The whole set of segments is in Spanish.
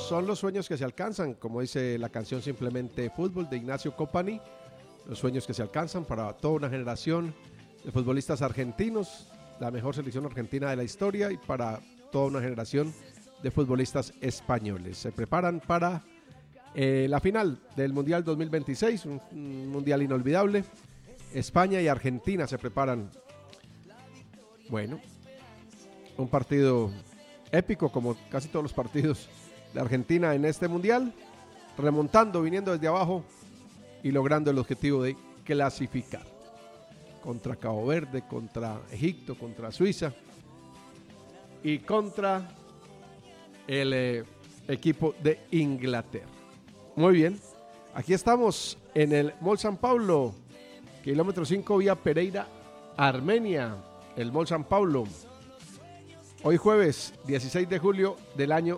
son los sueños que se alcanzan, como dice la canción Simplemente Fútbol de Ignacio Copani, los sueños que se alcanzan para toda una generación de futbolistas argentinos, la mejor selección argentina de la historia y para toda una generación de futbolistas españoles. Se preparan para la final del Mundial 2026, un mundial inolvidable. España y Argentina se preparan. Bueno, un partido épico como casi todos los partidos de Argentina en este mundial, remontando, viniendo desde abajo y logrando el objetivo de clasificar contra Cabo Verde, contra Egipto, contra Suiza y contra el equipo de Inglaterra. Muy bien, aquí estamos en el Mall San Pablo, kilómetro 5 vía Pereira, Armenia, el Mall San Pablo. Hoy jueves 16 de julio del año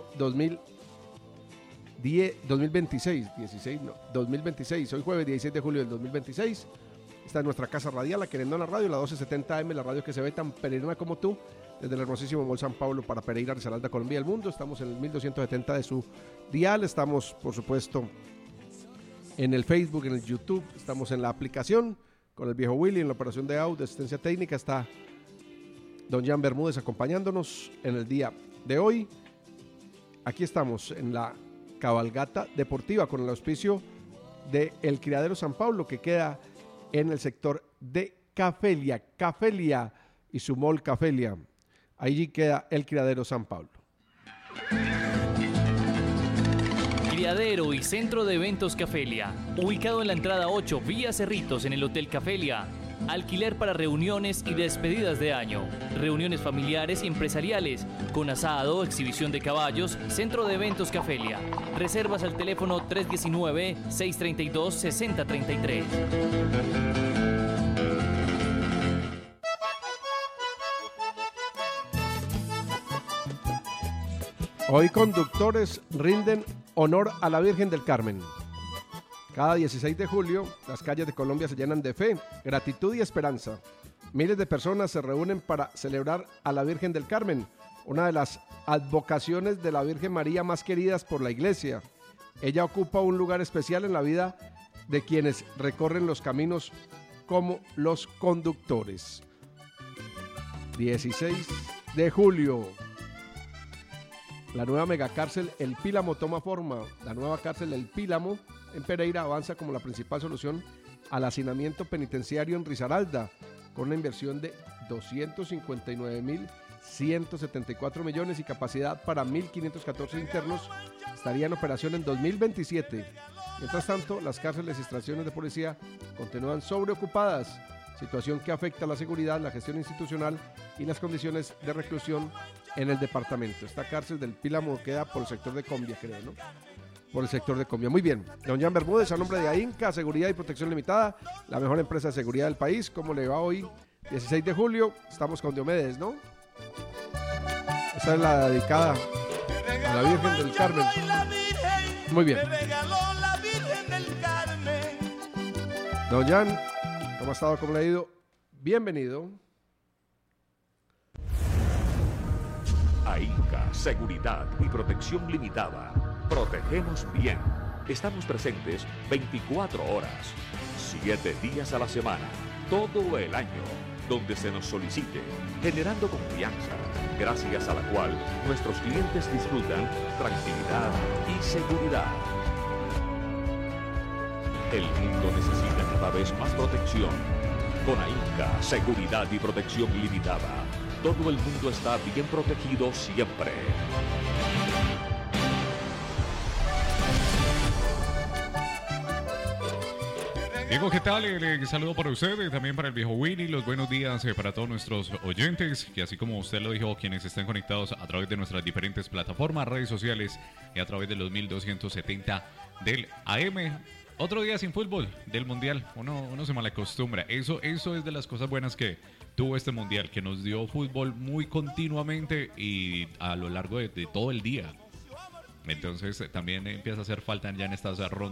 2026, hoy jueves 16 de julio del 2026. Esta es nuestra casa radial, la Querendona Radio, la 1270 AM, la radio que se ve tan peregrina como tú, desde el hermosísimo Mall San Pablo para Pereira, Risaralda, Colombia y el mundo. Estamos en el 1270 de su dial, estamos por supuesto en el Facebook, en el YouTube, estamos en la aplicación con el viejo Willy, en la operación de audio, asistencia técnica, está don Jan Bermúdez acompañándonos en el día de hoy. Aquí estamos en la cabalgata deportiva con el auspicio de El Criadero San Pablo, que queda en el sector de Cafelia y su mall Cafelia. Allí queda El Criadero San Pablo. Criadero y Centro de Eventos Cafelia, ubicado en la entrada 8, vía Cerritos, en el Hotel Cafelia. Alquiler para reuniones y despedidas de año, reuniones familiares y empresariales, con asado, exhibición de caballos, Centro de Eventos Cafelia. Reservas al teléfono 319-632-6033. Hoy conductores rinden honor a la Virgen del Carmen. Cada 16 de julio, las calles de Colombia se llenan de fe, gratitud y esperanza. Miles de personas se reúnen para celebrar a la Virgen del Carmen, una de las advocaciones de la Virgen María más queridas por la Iglesia. Ella ocupa un lugar especial en la vida de quienes recorren los caminos como los conductores. 16 de julio. La nueva megacárcel El Pílamo toma forma. La nueva cárcel El Pílamo en Pereira avanza como la principal solución al hacinamiento penitenciario en Risaralda, con una inversión de 259.174 millones y capacidad para 1.514 internos. Estaría en operación en 2027. Mientras tanto, las cárceles y estaciones de policía continúan sobreocupadas, situación que afecta a la seguridad, la gestión institucional y las condiciones de reclusión en el departamento. Esta cárcel del Pílamo queda por el sector de Combia, creo, ¿no? Por el sector de Combia. Muy bien. Don Jan Bermúdez, a nombre de AINCA, Seguridad y Protección Limitada, la mejor empresa de seguridad del país. ¿Cómo le va hoy? 16 de julio, estamos con Diomedes, ¿no? Esta es la dedicada a la Virgen del Carmen. Muy bien. Don Jan, ¿cómo ha estado? ¿Cómo le ha ido? Bienvenido. AINCA, Seguridad y Protección Limitada. Protegemos bien. Estamos presentes 24 horas, 7 días a la semana, todo el año, donde se nos solicite, generando confianza, gracias a la cual nuestros clientes disfrutan tranquilidad y seguridad. El mundo necesita cada vez más protección. Con AINCA, Seguridad y Protección Limitada, todo el mundo está bien protegido siempre. Diego, ¿qué tal? Saludo para usted, también para el viejo Winnie. Los buenos días para todos nuestros oyentes, que así como usted lo dijo, quienes están conectados a través de nuestras diferentes plataformas, redes sociales y a través de los 1270 del AM. Otro día sin fútbol del Mundial, uno se malacostumbra. Eso es de las cosas buenas que tuvo este Mundial, que nos dio fútbol muy continuamente y a lo largo de todo el día. Entonces también empieza a hacer falta ya en estas rondas